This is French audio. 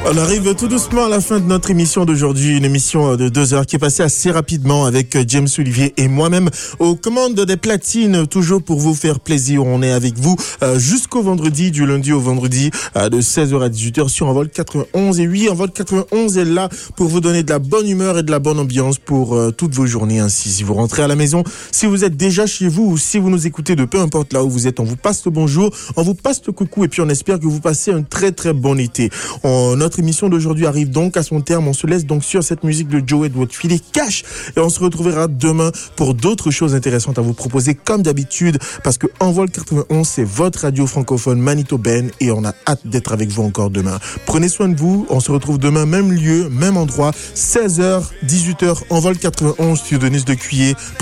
On arrive tout doucement à la fin de notre émission d'aujourd'hui, une émission de 2 heures qui est passée assez rapidement avec James Olivier et moi-même aux commandes des platines, toujours pour vous faire plaisir. On est avec vous jusqu'au vendredi, du lundi au vendredi, de 16h à 18h sur Envol 91. Et oui, Envol 91 est là pour vous donner de la bonne humeur et de la bonne ambiance pour toutes vos journées. Ainsi, si vous rentrez à la maison, si vous êtes déjà chez vous ou si vous nous écoutez de peu importe là où vous êtes, on vous passe le bonjour, on vous passe le coucou et puis on espère que vous passez un très très bon été. Notre émission d'aujourd'hui arrive donc à son terme. On se laisse donc sur cette musique de Joe Edward Filet Cash et on se retrouvera demain pour d'autres choses intéressantes à vous proposer comme d'habitude, parce que Envol 91 c'est votre radio francophone manitobaine et on a hâte d'être avec vous encore demain. Prenez soin de vous, on se retrouve demain, même lieu, même endroit, 16h, 18h, Envol 91 sur Denise de Cuyer.